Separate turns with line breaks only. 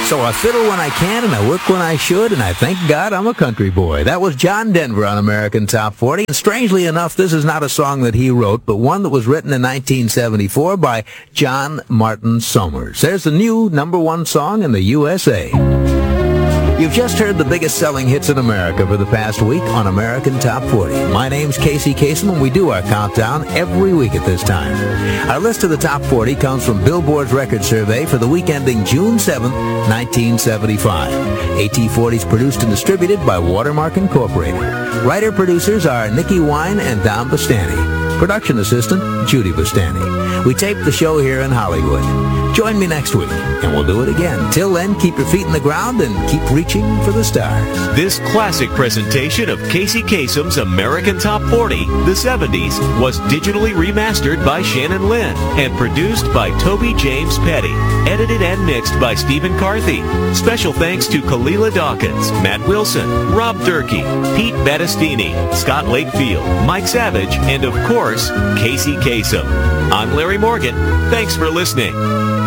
So I fiddle when I can, and I work when I should, and I thank God I'm a country boy. That was John Denver on American Top 40. And strangely enough, this is not a song that he wrote, but one that was written in 1974 by John Martin Somers. There's the new #1 song in the USA. You've just heard the biggest selling hits in America for the past week on American Top 40. My name's Casey Kasem, and we do our countdown every week at this time. Our list of the Top 40 comes from Billboard's record survey for the week ending June 7th, 1975. AT40 is produced and distributed by Watermark Incorporated. Writer-producers are Nikki Wine and Don Bastani. Production assistant, Judy Bastani. We tape the show here in Hollywood. Join me next week, and we'll do it again. Till then, keep your feet in the ground and keep reaching for the stars.
This classic presentation of Casey Kasem's American Top 40, the 70s, was digitally remastered by Shannon Lynn and produced by Toby James Petty. Edited and mixed by Stephen Carthy. Special thanks to Kalila Dawkins, Matt Wilson, Rob Durkee, Pete Battistini, Scott Lakefield, Mike Savage, and of course, Casey Kasem. I'm Larry Morgan. Thanks for listening.